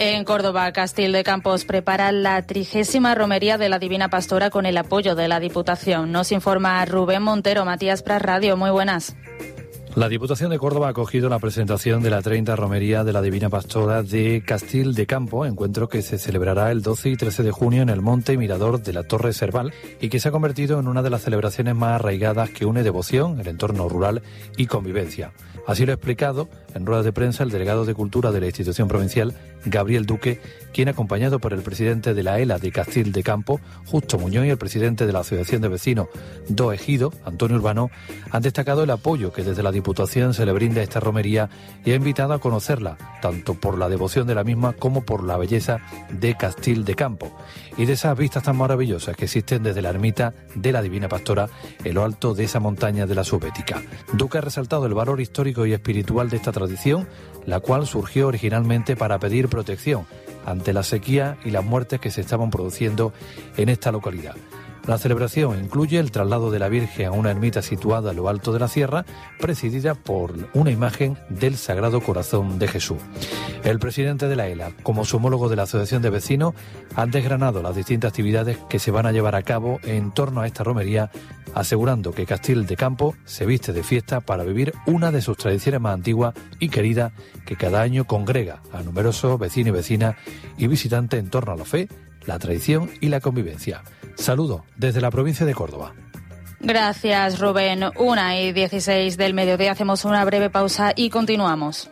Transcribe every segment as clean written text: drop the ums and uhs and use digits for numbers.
En Córdoba, Castil de Campos prepara la 30ª romería de la Divina Pastora con el apoyo de la Diputación. Nos informa Rubén Montero. Matías Pras Radio, muy buenas. La Diputación de Córdoba ha acogido la presentación de la 30 romería de la Divina Pastora de Castil de Campo, encuentro que se celebrará el 12 y 13 de junio en el Monte Mirador de la Torre Serval y que se ha convertido en una de las celebraciones más arraigadas que une devoción, el entorno rural y convivencia. Así lo ha explicado en rueda de prensa el delegado de Cultura de la institución provincial, Gabriel Duque, quien, acompañado por el presidente de la ELA de Castil de Campo, Justo Muñoz, y el presidente de la Asociación de Vecinos Do Ejido, Antonio Urbano, han destacado el apoyo que desde la Diputación se le brinda a esta romería y ha invitado a conocerla, tanto por la devoción de la misma como por la belleza de Castil de Campo y de esas vistas tan maravillosas que existen desde la ermita de la Divina Pastora en lo alto de esa montaña de la Subbética. Duque ha resaltado el valor histórico y espiritual de esta tradición, la cual surgió originalmente para pedir protección ante la sequía y las muertes que se estaban produciendo en esta localidad. La celebración incluye el traslado de la Virgen a una ermita situada a lo alto de la sierra, presidida por una imagen del Sagrado Corazón de Jesús. El presidente de la ELA, como su homólogo de la Asociación de Vecinos, han desgranado las distintas actividades que se van a llevar a cabo en torno a esta romería, asegurando que Castil de Campo se viste de fiesta para vivir una de sus tradiciones más antiguas y queridas, que cada año congrega a numerosos vecinos y vecinas y visitantes en torno a la fe, la tradición y la convivencia. Saludos desde la provincia de Córdoba. Gracias, Rubén. 1:16 del mediodía. Hacemos una breve pausa y continuamos.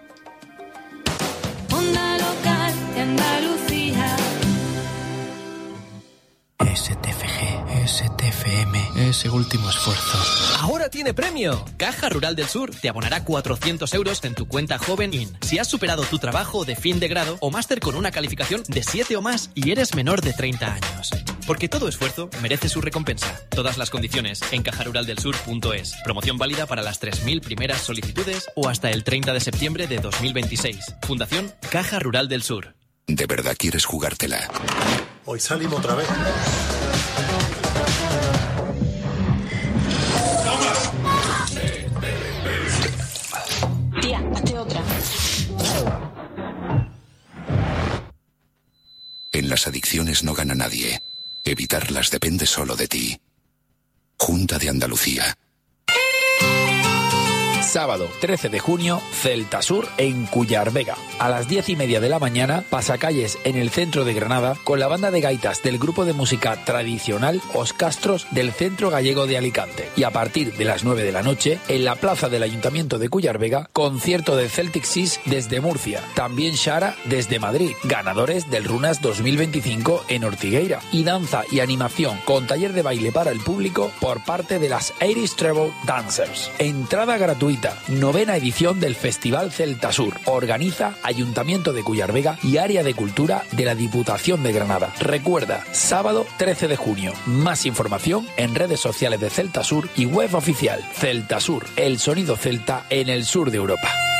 Onda local de Andalucía. STFG, STFM, ese último esfuerzo. ¡Ahora tiene premio! Caja Rural del Sur te abonará 400 euros en tu cuenta Joven IN si has superado tu trabajo de fin de grado o máster con una calificación de 7 o más y eres menor de 30 años. Porque todo esfuerzo merece su recompensa. Todas las condiciones en cajaruraldelsur.es. Promoción válida para las 3.000 primeras solicitudes o hasta el 30 de septiembre de 2026. Fundación Caja Rural del Sur. ¿De verdad quieres jugártela? Hoy salimos otra vez. Tía, hazte otra. En las adicciones no gana nadie. Evitarlas depende solo de ti. Junta de Andalucía. Sábado 13 de junio, Celta Sur en Cuyarvega. A las 10:30 de la mañana, pasacalles en el centro de Granada con la banda de gaitas del grupo de música tradicional Os Castros del Centro Gallego de Alicante. Y a partir de las 9 de la noche, en la plaza del Ayuntamiento de Cuyarvega, concierto de Celtic Seas desde Murcia. También Shara desde Madrid. Ganadores del Runas 2025 en Ortigueira. Y danza y animación con taller de baile para el público por parte de las Irish Treble Dancers. Entrada gratuita. 9ª edición del Festival Celta Sur. Organiza Ayuntamiento de Cuyarvega y Área de Cultura de la Diputación de Granada. Recuerda, sábado 13 de junio. Más información en redes sociales de Celta Sur y web oficial. Celta Sur, el sonido celta en el sur de Europa.